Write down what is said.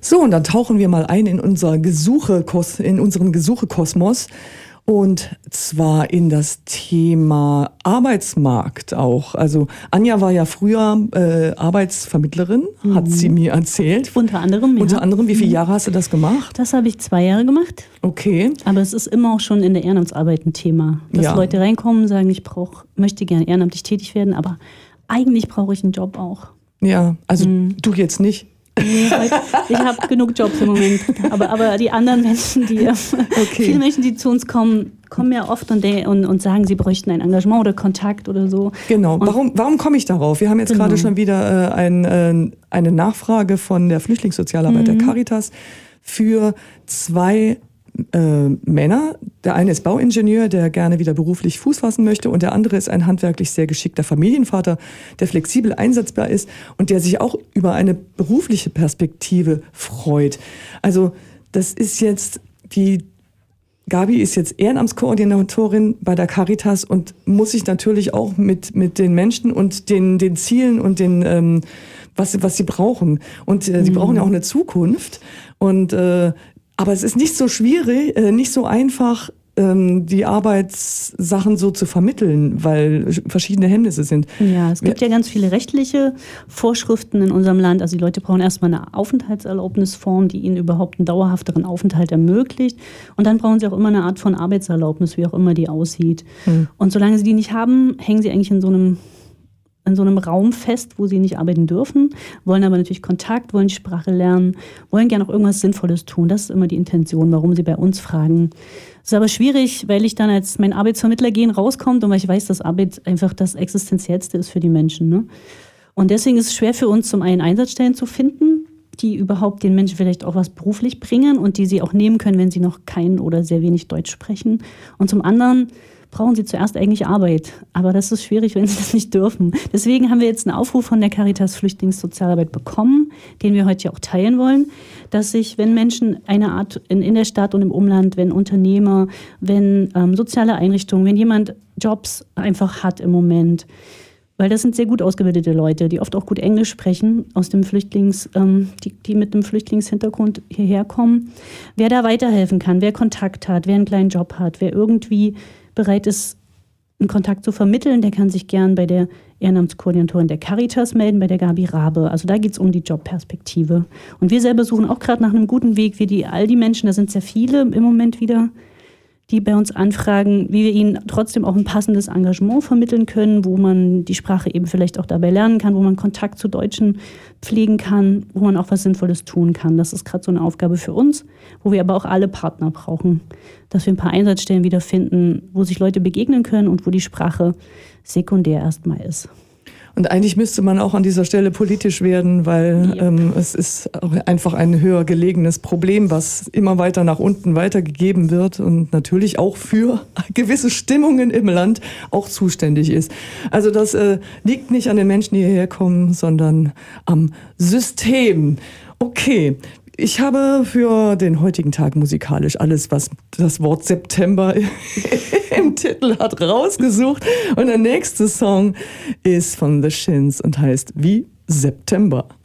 So, und dann tauchen wir mal ein in unseren Gesuchekosmos. Und zwar in das Thema Arbeitsmarkt auch. Also Anja war ja früher Arbeitsvermittlerin, hat sie mir erzählt. Unter anderem, ja. Unter anderem, wie viele Jahre hast du das gemacht? Das habe ich 2 Jahre gemacht. Okay. Aber es ist immer auch schon in der Ehrenamtsarbeit ein Thema. Dass Leute reinkommen, sagen, möchte gerne ehrenamtlich tätig werden, aber eigentlich brauche ich einen Job auch. Ja, also du jetzt nicht. Nee, ich habe genug Jobs im Moment. Aber die anderen Menschen, viele Menschen, die zu uns kommen ja oft und sagen, sie bräuchten ein Engagement oder Kontakt oder so. Genau. Warum komme ich darauf? Wir haben jetzt gerade schon wieder eine Nachfrage von der Flüchtlingssozialarbeit der Caritas für 2 Männer. Der eine ist Bauingenieur, der gerne wieder beruflich Fuß fassen möchte, und der andere ist ein handwerklich sehr geschickter Familienvater, der flexibel einsetzbar ist und der sich auch über eine berufliche Perspektive freut. Also das ist jetzt, die Gabi ist jetzt Ehrenamtskoordinatorin bei der Caritas und muss sich natürlich auch mit den Menschen und den Zielen und den was sie brauchen. Und sie brauchen ja auch eine Zukunft. Und aber es ist nicht so schwierig, nicht so einfach, die Arbeitssachen so zu vermitteln, weil verschiedene Hemmnisse sind. Ja, es gibt ja ganz viele rechtliche Vorschriften in unserem Land. Also die Leute brauchen erstmal eine Aufenthaltserlaubnisform, die ihnen überhaupt einen dauerhafteren Aufenthalt ermöglicht. Und dann brauchen sie auch immer eine Art von Arbeitserlaubnis, wie auch immer die aussieht. Und solange sie die nicht haben, hängen sie eigentlich in so einem Raum fest, wo sie nicht arbeiten dürfen, wollen aber natürlich Kontakt, wollen die Sprache lernen, wollen gerne auch irgendwas Sinnvolles tun. Das ist immer die Intention, warum sie bei uns fragen. Es ist aber schwierig, weil ich dann als mein Arbeitsvermittler rauskommt und weil ich weiß, dass Arbeit einfach das Existenziellste ist für die Menschen. Ne? Und deswegen ist es schwer für uns, zum einen Einsatzstellen zu finden, die überhaupt den Menschen vielleicht auch was beruflich bringen und die sie auch nehmen können, wenn sie noch kein oder sehr wenig Deutsch sprechen. Und zum anderen brauchen sie zuerst eigentlich Arbeit. Aber das ist schwierig, wenn sie das nicht dürfen. Deswegen haben wir jetzt einen Aufruf von der Caritas Flüchtlingssozialarbeit bekommen, den wir heute ja auch teilen wollen, dass sich, wenn Menschen eine Art in der Stadt und im Umland, wenn Unternehmer, wenn soziale Einrichtungen, wenn jemand Jobs einfach hat im Moment, weil das sind sehr gut ausgebildete Leute, die oft auch gut Englisch sprechen, aus dem die mit einem Flüchtlingshintergrund hierher kommen, wer da weiterhelfen kann, wer Kontakt hat, wer einen kleinen Job hat, wer irgendwie bereit ist, einen Kontakt zu vermitteln, der kann sich gern bei der Ehrenamtskoordinatorin der Caritas melden, bei der Gabi Rabe. Also da geht es um die Jobperspektive. Und wir selber suchen auch gerade nach einem guten Weg, all die Menschen, da sind sehr viele im Moment wieder, die bei uns anfragen, wie wir ihnen trotzdem auch ein passendes Engagement vermitteln können, wo man die Sprache eben vielleicht auch dabei lernen kann, wo man Kontakt zu Deutschen pflegen kann, wo man auch was Sinnvolles tun kann. Das ist gerade so eine Aufgabe für uns, wo wir aber auch alle Partner brauchen, dass wir ein paar Einsatzstellen wiederfinden, wo sich Leute begegnen können und wo die Sprache sekundär erstmal ist. Und eigentlich müsste man auch an dieser Stelle politisch werden, weil es ist auch einfach ein höher gelegenes Problem, was immer weiter nach unten weitergegeben wird und natürlich auch für gewisse Stimmungen im Land auch zuständig ist. Also das liegt nicht an den Menschen, die hierher kommen, sondern am System. Okay. Ich habe für den heutigen Tag musikalisch alles, was das Wort September im Titel hat, rausgesucht. Und der nächste Song ist von The Shins und heißt wie September.